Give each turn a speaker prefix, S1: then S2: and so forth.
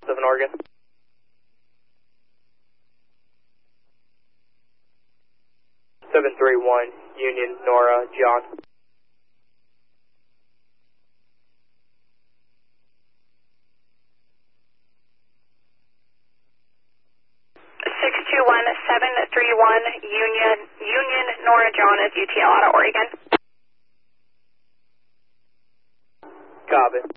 S1: 7 Oregon. Seven 3-1, Union, Nora, John.
S2: 621-731, Union, Nora, John is UTL out of Oregon.
S1: Copy.